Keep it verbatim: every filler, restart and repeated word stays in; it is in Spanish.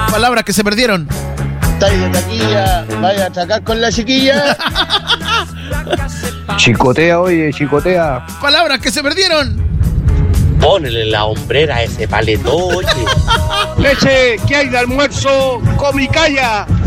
Palabras que se perdieron. Estáis de taquilla, vaya a atracar con la chiquilla. Chicotea, oye, chicotea. Palabras que se perdieron. Ponele la hombrera a ese paletón, oye. Leche, ¿qué hay de almuerzo? Come y calla.